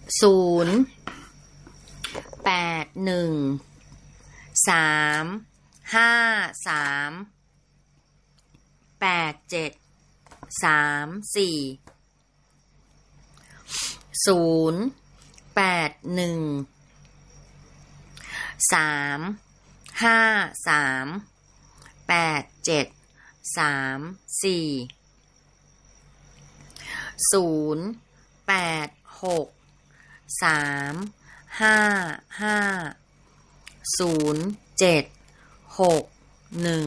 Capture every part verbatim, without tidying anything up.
ศูนย์แปดหนึ่งสามห้าสามแปดเจ็ดสามสี่ศูนย์แปดหนึ่งสามห้าสามแปดเจ็ดสามสี่ศูนย์แปดหกสามห้าห้าศูนย์เจ็ดหกหนึ่ง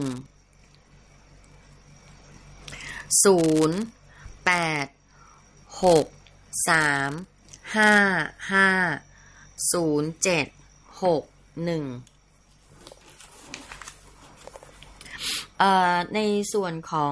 ศูนย์แปดหกสามห้าห้าศูนย์เจ็ดหกหนึ่งเอ่อในส่วนของ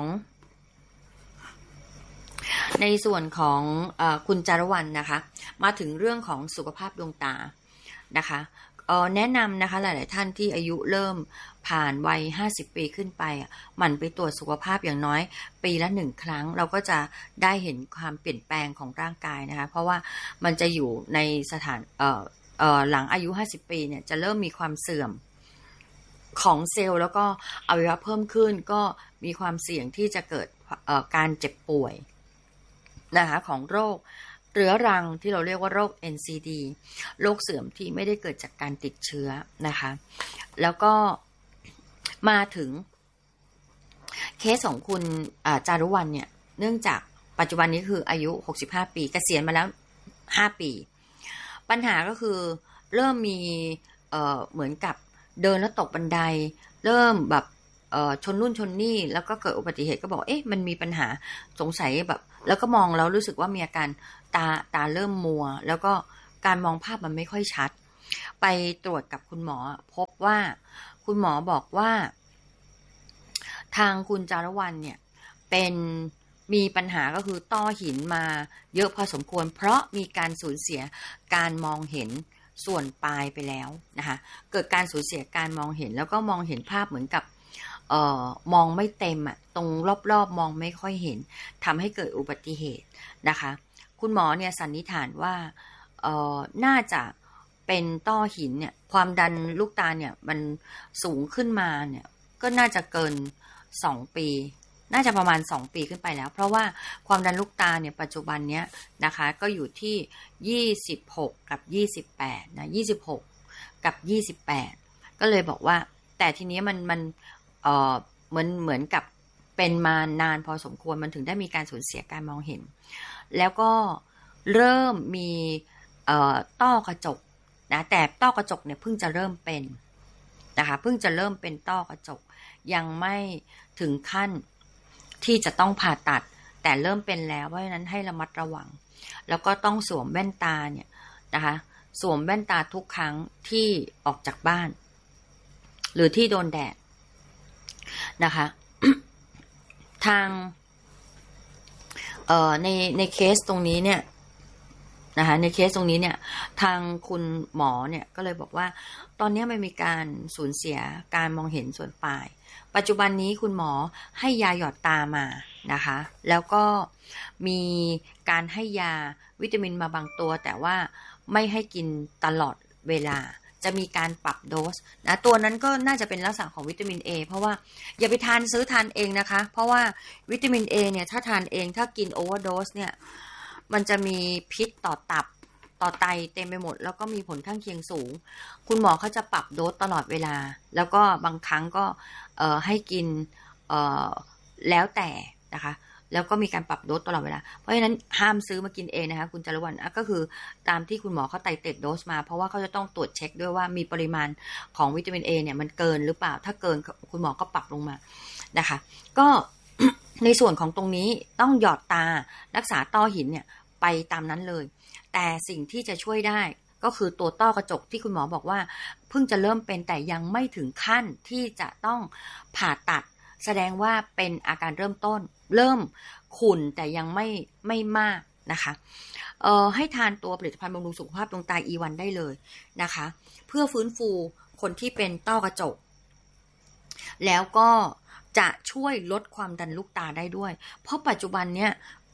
ในส่วนของเอ่อคุณจารวรรณนะคะมาถึงเรื่องของสุขภาพดวงตานะคะเอ่อแนะนำนะคะหลายๆท่านที่อายุเริ่มผ่านวัยห้าสิบปีขึ้นไปหมั่นไปตรวจสุขภาพอย่างน้อยปีละหนึ่งครั้งเราก็จะได้เห็นความเปลี่ยนแปลงของร่างกายนะคะเพราะว่ามันจะอยู่ในสถานเอ่อเอ่อหลังอายุห้าสิบปีเนี่ยจะเริ่มมีความเสื่อมของเซลล์แล้วก็อวัยวะเพิ่มขึ้นก็มีความเสี่ยงที่จะเกิดเอ่อการเจ็บป่วยนะคะของโรคเรื้อรังที่เราเรียกว่าโรค เอ็น ซี ดี โรคเสื่อมที่ไม่ได้เกิดจากการติดเชื้อนะคะแล้วก็มาถึงเคสของคุณจารุวรรณเนี่ยเนื่องจากปัจจุบันนี้คืออายุหกสิบห้าปีเกษียณมาแล้วห้าปีปัญหาก็คือเริ่มมีเอ่อเหมือนกับเดินแล้วตกบันไดเริ่มแบบเอ่อชนนู่นชนนี่แล้วก็เกิดอุบัติเหตุก็บอกเอ๊ะมันมีปัญหาสงสัยแบบแล้วก็มองแล้วรู้สึกว่ามีอาการตาตาเริ่มมัวแล้วก็การมองภาพมันไม่ค่อยชัดไปตรวจกับคุณหมอพบว่าคุณหมอบอกว่าทางคุณจารวรรณเนี่ยเป็นมีปัญหาก็คือต้อหินมาเยอะพอสมควรเพราะมีการสูญเสียการมองเห็นส่วนปลายไปแล้วนะคะเกิดการสูญเสียการมองเห็นแล้วก็มองเห็นภาพเหมือนกับเอ่อมองไม่เต็มอะตรงรอบๆมองไม่ค่อยเห็นทำให้เกิดอุบัติเหตุนะคะคุณหมอเนี่ยสันนิษฐานว่าเอ่อน่าจะเป็นต้อหินเนี่ยความดันลูกตาเนี่ยมันสูงขึ้นมาเนี่ยก็น่าจะเกินสองปีน่าจะประมาณสองปีขึ้นไปแล้วเพราะว่าความดันลูกตาเนี่ยปัจจุบันเนี้ยนะคะก็อยู่ที่ยี่สิบหกกับยี่สิบแปดนะยี่สิบหกกับยี่สิบแปดก็เลยบอกว่าแต่ทีนี้มันมันเอ่อเหมือนเหมือนกับเป็นมานานพอสมควรมันถึงได้มีการสูญเสียการมองเห็นแล้วก็เริ่มมีเอ่อต้อกระจกนะแต่ต้อกระจกเนี่ยเพิ่งจะเริ่มเป็นนะคะเพิ่งจะเริ่มเป็นต้อกระจกยังไม่ถึงขั้นที่จะต้องผ่าตัดแต่เริ่มเป็นแล้วเพราะฉะนั้นให้ระมัดระวังแล้วก็ต้องสวมแว่นตาเนี่ยนะคะสวมแว่นตาทุกครั้งที่ออกจากบ้านหรือที่โดนแดดนะคะ ทางเอ่อในในเคสตรงนี้เนี่ยนะคะในเคสตรงนี้เนี่ยทางคุณหมอเนี่ยก็เลยบอกว่าตอนนี้มันมีการสูญเสียการมองเห็นส่วนปลายปัจจุบันนี้คุณหมอให้ยาหยอดตามานะคะแล้วก็มีการให้ยาวิตามินมาบางตัวแต่ว่าไม่ให้กินตลอดเวลาจะมีการปรับโดสนะตัวนั้นก็น่าจะเป็นลักษณะของวิตามิน A เพราะว่าอย่าไปทานซื้อทานเองนะคะเพราะว่าวิตามิน A เนี่ยถ้าทานเองถ้ากินโอเวอร์โดสเนี่ยมันจะมีพิษต่อตับต่อไตเต็มไปหมดแล้วก็มีผลข้างเคียงสูงคุณหมอเขาจะปรับโดสตลอดเวลาแล้วก็บางครั้งก็เอ่อให้กินเอ่อแล้วแต่นะคะแล้วก็มีการปรับโดสตลอดเวลาเพราะฉะนั้นห้ามซื้อมากินเองนะคะคุณจารวรรณก็คือตามที่คุณหมอเขาไตเต็ดโดสมาเพราะว่าเขาจะต้องตรวจเช็คด้วยว่ามีปริมาณของวิตามิน A เนี่ยมันเกินหรือเปล่าถ้าเกินคุณหมอก็ปรับลงมานะคะก็ ในส่วนของตรงนี้ต้องหยอดตารักษาต้อหินเนี่ยไปตามนั้นเลยแต่สิ่งที่จะช่วยได้ก็คือตัวต้อกระจกที่คุณหมอบอกว่าเพิ่งจะเริ่มเป็นแต่ยังไม่ถึงขั้นที่จะต้องผ่าตัดแสดงว่าเป็นอาการเริ่มต้นเริ่มขุ่นแต่ยังไม่ไม่มากนะคะเอ่อให้ทานตัวผลิตภัณฑ์บำรุงสุขภาพดวงตา อี วัน ได้เลยนะคะเพื่อฟื้นฟูคนที่เป็นต้อกระจกแล้วก็จะช่วยลดความดันลูกตาได้ด้วยเพราะปัจจุบันเนี้ย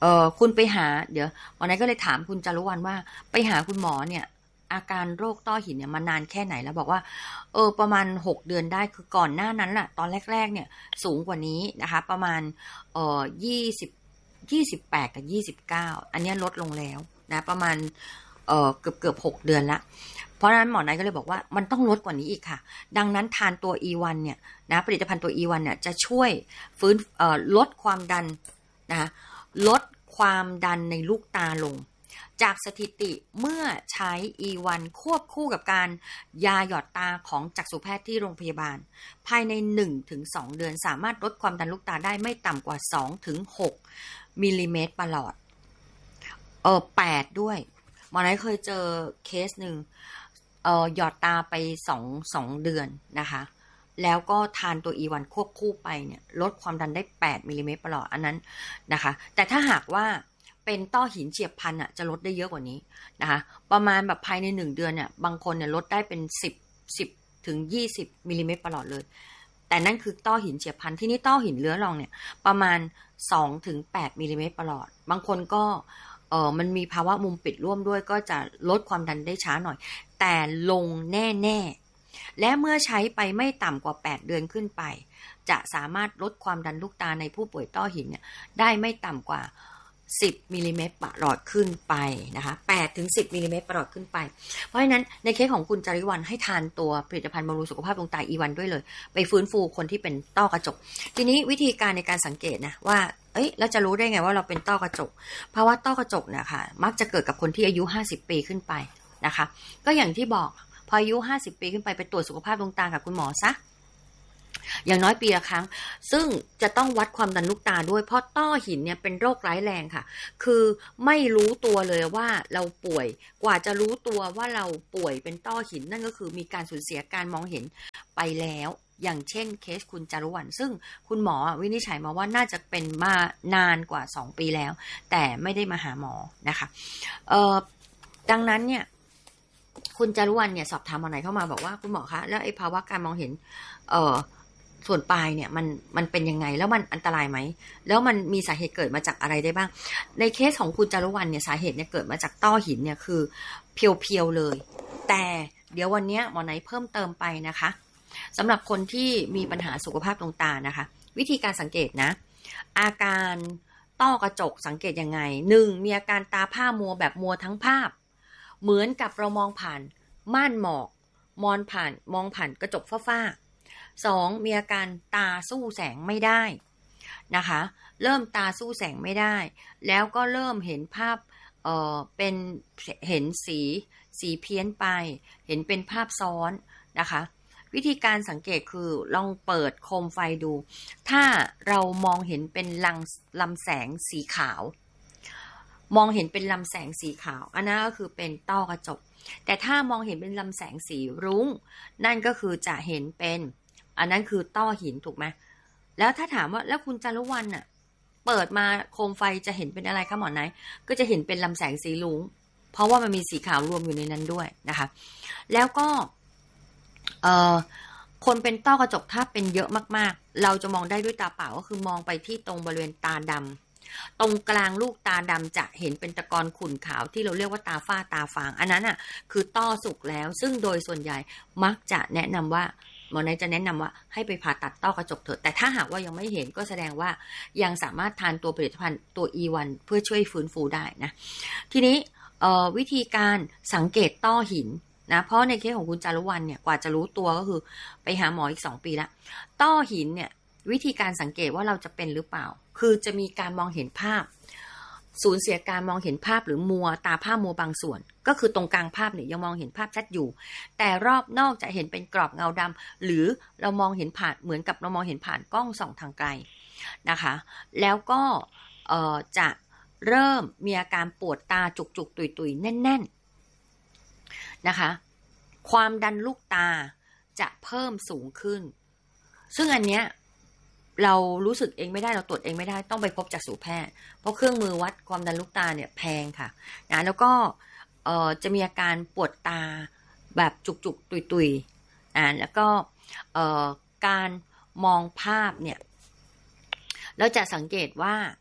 เออคุณไปหาเดี๋ยววันนั้นก็เลยถามคุณจารุวรรณว่าไปหาคุณหมอเนี่ยอาการโรคต้อหินเนี่ยมานานแค่ไหนแล้วบอกว่าเออประมาณหกเดือนได้คือก่อนหน้านั้นแหละตอนแรกๆเนี่ยสูงกว่านี้นะคะประมาณเอ่อยี่สิบยี่สิบแปดกับยี่สิบเก้าอันนี้ลดลงแล้วนะประมาณเอ่อเกือบเกือบหกเดือนละเพราะฉะนั้นหมอนายก็เลยบอกว่ามันต้องลดกว่านี้อีกค่ะดังนั้นทานตัว อี วัน เนี่ยนะผลิตภัณฑ์ตัว อี วัน เนี่ยจะช่วยฟื้นเอ่อลดความดันนะคะลดความดันในลูกตาลงจากสถิติเมื่อใช้ อี วัน ควบคู่กับการยาหยอดตาของจักษุแพทย์ที่โรงพยาบาลภายใน หนึ่งถึงสอง เดือนสามารถลดความดันลูกตาได้ไม่ต่ำกว่า สองถึงหก มิลลิเมตรประหลอดเออแปดด้วยหมอไหนเคยเจอเคสหนึ่งเออหยอดตาไปสอง สองเดือนนะคะแล้วก็ทานตัว อี วัน ควบคู่ไปเนี่ยลดความดันได้แปดมิลลิเมตรประหลอดอันนั้นนะคะแต่ถ้าหากว่าเป็นต้อหินเฉียบพลันอ่ะจะลดได้เยอะกว่านี้นะคะประมาณแบบภายในหนึ่งเดือนเนี่ยบางคนเนี่ยลดได้เป็นสิบ สิบถึงยี่สิบมิลลิเมตรประหลอดเลยแต่นั่นคือต้อหินเฉียบพลันที่นี่ต้อหินเรื้อรังเนี่ยประมาณสองถึงแปดมิลลิเมตรประหลอดบางคนก็เออมันมีภาวะมุมปิดร่วมด้วยก็จะลดความดันได้ช้าหน่อยแต่ลงแน่ๆและเมื่อใช้ไปไม่ต่ำกว่าแปดเดือนขึ้นไปจะสามารถลดความดันลูกตาในผู้ป่วยต้อหินเนี่ยได้ไม่ต่ำกว่าสิบมิลลิเมตรประหลอดขึ้นไปนะคะแปดถึงสิบมิลลิเมตรประหลอดขึ้นไปเพราะฉะนั้นในเคสของคุณจาริวรรณให้ทานตัวผลิตภัณฑ์บำรุงสุขภาพดวงตา อี วัน ด้วยเลยไปฟื้นฟูคนที่เป็นต้อกระจกทีนี้วิธีการในการสังเกตนะว่าเอ้ยเราจะรู้ได้ไงว่าเราเป็นต้อกระจกเพราะว่าต้อกระจกเนี่ยค่ะมักจะเกิดกับคนที่อายุห้าสิบปีขึ้นไปนะคะก็อย่างที่บอกพออายุห้าสิบปีขึ้นไปไปตรวจสุขภาพดวงตากับคุณหมอซะอย่างน้อยปีละครั้งซึ่งจะต้องวัดความดันลูกตาด้วยเพราะต้อหินเนี่ยเป็นโรคร้ายแรงค่ะคือไม่รู้ตัวเลยว่าเราป่วยกว่าจะรู้ตัวว่าเราป่วยเป็นต้อหินนั่นก็คือมีการสูญเสียการมองเห็นไปแล้วอย่างเช่นเคสคุณจารุวรรณซึ่งคุณหมอวินิจฉัยมาว่าน่าจะเป็นมานานกว่าสองปีแล้วแต่ไม่ได้มาหาหมอนะคะเอ่อดังนั้นเนี่ยคุณจารุวรรณเนี่ยสอบถามหมอไหนเข้ามาบอกว่าคุณหมอคะแล้วไอ้ภาวะการมองเห็นเอ่อส่วนปลายเนี่ยมันมันเป็นยังไงแล้วมันอันตรายไหมแล้วมันมีสาเหตุเกิดมาจากอะไรได้บ้างในเคสของคุณจารุวรรณเนี่ยสาเหตุเนี่ยเกิดมาจากต้อหินเนี่ยคือเพียวๆเลยแต่เดี๋ยววันนี้หมอไหนเพิ่มเติมไปนะคะสำหรับคนที่มีปัญหาสุขภาพดวงตานะคะวิธีการสังเกตนะอาการต้อกระจกสังเกตยังไงหนึ่งมีอาการตาผ้ามัวแบบมัวทั้งภาพเหมือนกับเรามองผ่านม่านหมอกมองผ่านมองผ่านกระจกฝ้าๆสองมีอาการตาสู้แสงไม่ได้นะคะเริ่มตาสู้แสงไม่ได้แล้วก็เริ่มเห็นภาพเอ่อเป็นเห็นสีสีเพี้ยนไปเห็นเป็นภาพซ้อนนะคะวิธีการสังเกตคือลองเปิดโคมไฟดูถ้าเรามองเห็นเป็นลังลำแสงสีขาวมองเห็นเป็นลำแสงสีขาวอันนั้นก็คือเป็นต้อกระจกแต่ถ้ามองเห็นเป็นลำแสงสีรุ้งนั่นก็คือจะเห็นเป็นอันนั้นคือต้อหินถูกไหมแล้วถ้าถามว่าแล้วคุณจารุวรรณน่ะเปิดมาโคมไฟจะเห็นเป็นอะไรคะหมอไหนก็จะเห็นเป็นลำแสงสีรุ้งเพราะว่ามันมีสีขาวรวมอยู่ในนั้นด้วยนะคะแล้วก็เอ่อคนเป็นต้อกระจกถ้าเป็นเยอะมากๆเราจะมองได้ด้วยตาเปล่าก็คือมองไปที่ตรงบริเวณตาดำตรงกลางลูกตาดำจะเห็นเป็นตะกอนขุ่นขาวที่เราเรียกว่าตาฝ้าตาฟางอันนั้นอ่ะคือต้อสุกแล้วซึ่งโดยส่วนใหญ่มักจะแนะนำว่าหมอไหนจะแนะนำว่าให้ไปผ่าตัดต้อกระจกเถอะแต่ถ้าหากว่ายังไม่เห็นก็แสดงว่ายังสามารถทานตัวผลิตภัณฑ์ตัว อี วัน เพื่อช่วยฟื้นฟูได้นะทีนี้วิธีการสังเกตต้อหินนะเพราะในเคสของคุณจารุวรรณเนี่ยกว่าจะรู้ตัวก็คือไปหาหมออีกสองปีละต้อหินเนี่ยวิธีการสังเกตว่าเราจะเป็นหรือเปล่าคือจะมีการมองเห็นภาพสูญเสียการมองเห็นภาพหรือมัวตาผ้ามัวบางส่วนก็คือตรงกลางภาพเนี่ยยังมองเห็นภาพชัดอยู่แต่รอบนอกจะเห็นเป็นกรอบเงาดำหรือเรามองเห็นผ่านเหมือนกับเรามองเห็นผ่านกล้องส่องทางไกลนะคะแล้วก็เอ่อจะเริ่มมีอาการปวดตาจุกๆตุยๆแน่นๆนะคะความดันลูกตาจะเพิ่มสูงขึ้นซึ่งอันเนี้ยเรารู้สึกเองไม่ได้เราตรวจเองไม่ได้ต้องไปพบจักษุแพทย์เพราะเครื่องมือวัดความดันลูกตาเนี่ยแพงค่ะนะแล้วก็เอ่อจะมีอาการปวดตาแบบจุกๆตุยๆอ่าแล้วก็เอ่อการมองภาพเนี่ยเราจะสังเกตว่า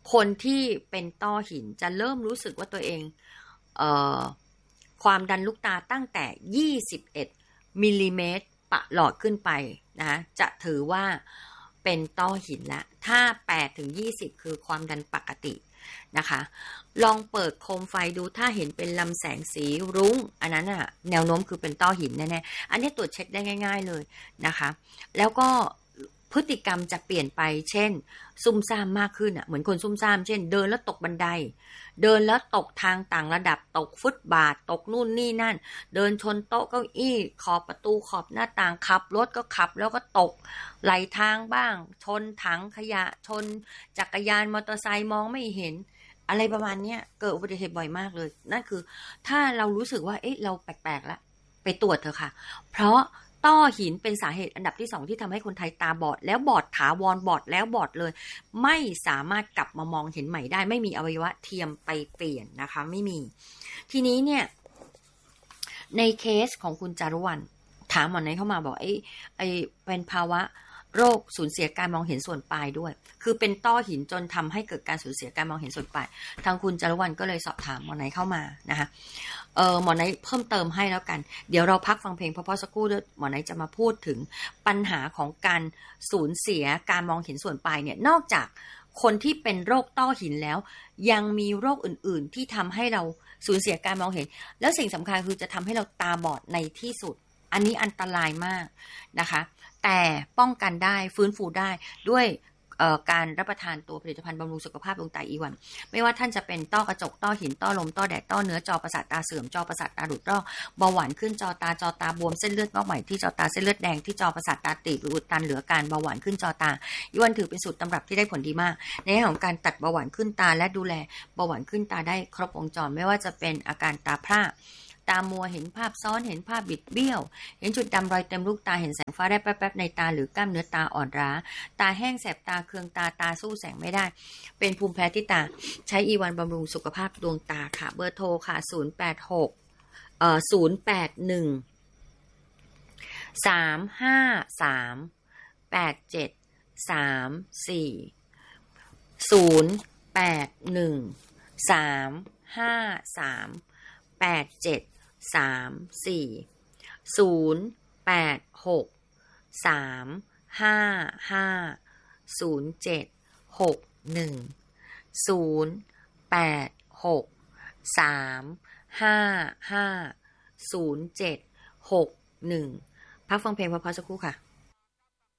คนที่เป็นต้อหินจะเริ่มรู้สึกว่าตัวเองเอ่อความดันลูกตาตั้งแต่ยี่สิบเอ็ดมิลลิเมตรประหลอดขึ้นไปนะจะถือว่าเป็นต้อหินละถ้าแปดถึงยี่สิบคือความดันปกตินะคะลองเปิดโคมไฟดูถ้าเห็นเป็นลำแสงสีรุ้งอันนั้นน่ะแนวโน้มคือเป็นต้อหินแน่ๆอันนี้ตรวจเช็คได้ง่ายๆเลยนะคะแล้วก็พฤติกรรมจะเปลี่ยนไปเช่นซุ่มซ่ามมากขึ้นอ่ะเหมือนคนซุ่มซ่ามเช่นเดินแล้วตกบันไดเดินแล้วตกทางต่างระดับตกฟุตบาทตกนู่นนี่นั่นเดินชนโต๊ะเก้าอี้ขอบประตูขอบหน้าต่างขับรถก็ขับแล้วก็ตกไหลทางบ้างชนถังขยะชนจักรยานมอเตอร์ไซค์มองไม่เห็นอะไรประมาณนี้เกิดอุบัติเหตุบ่อยมากเลยนั่นคือถ้าเรารู้สึกว่าเอ๊ะเราแปลกๆแล้วไปตรวจเถอะค่ะเพราะต้อหินเป็นสาเหตุอันดับที่สองที่ทำให้คนไทยตาบอดแล้วบอดถาวรบอดแล้วบอดเลยไม่สามารถกลับมามองเห็นใหม่ได้ไม่มีอวัยวะเทียมไปเปลี่ยนนะคะไม่มีทีนี้เนี่ยในเคสของคุณจารุวรรณถามหมอไหนเข้ามาบอกไอ้ไอ้เป็นภาวะโรคสูญเสียการมองเห็นส่วนปลายด้วยคือเป็นต้อหินจนทำให้เกิดการสูญเสียการมองเห็นส่วนปลายทางคุณจารุวรรณก็เลยสอบถามหมอไหนเข้ามานะคะเออหมอไหนเพิ่มเติมให้แล้วกันเดี๋ยวเราพักฟังเพลงเพราะๆสักครู่หมอไหนจะมาพูดถึงปัญหาของการสูญเสียการมองเห็นส่วนปลายเนี่ยนอกจากคนที่เป็นโรคต้อหินแล้วยังมีโรคอื่นๆที่ทำให้เราสูญเสียการมองเห็นแล้วสิ่งสำคัญคือจะทำให้เราตาบอดในที่สุดอันนี้อันตรายมากนะคะแต่ป้องกันได้ฟื้นฟูได้ด้วยการรับประทานตัวผลิตภัณฑ์บำรุงสุขภาพดวงตาอีวันไม่ว่าท่านจะเป็นต้อกระจกต้อหินต้อลมต้อแดดต้อเนื้อจอประสาทตาเสื่อมจอประสาทตาดุดต้อเบาหวานขึ้นจอตาจอตาบวมเส้นเลือดงอกใหม่ที่จอตาเส้นเลือดแดงที่จอประสาทตาตีบหรืออุดตันเหลือการเบาหวานขึ้นจอตาอีวันถือเป็นสูตรตำรับที่ได้ผลดีมากในแง่ของการตัดเบาหวานขึ้นตาและดูแลเบาหวานขึ้นตาได้ครบวงจรไม่ว่าจะเป็นอาการตาพร่าตามัวเห็นภาพซ้อนเห็นภาพบิดเบี้ยวเห็นจุดดำรอยเต็มลูกตาเห็นแสงฟ้าได้แป๊บๆในตาหรือกล้ามเนื้อตาอ่อนล้าตาแห้งแสบตาเคืองตาตาสู้แสงไม่ได้เป็นภูมิแพ้ที่ตาใช้อีวันบำรุงสุขภาพดวงตาค่ะเบอร์โทรค่ะศูนย์ แปด หกเอ่อศูนย์ แปด หนึ่ง สาม ห้า สาม แปด เจ็ด สาม สี่ ศูนย์ แปด หนึ่ง สาม ห้า สาม แปด เจ็ด สาม สี่ ศูนย์ แปด หก สาม ห้า ห้า ศูนย์ เจ็ด หก หนึ่ง ศูนย์ แปด หก สาม ห้า ห้า ศูนย์ เจ็ด หก หนึ่งพักฟังเพลงพอๆสักครู่ค่ะ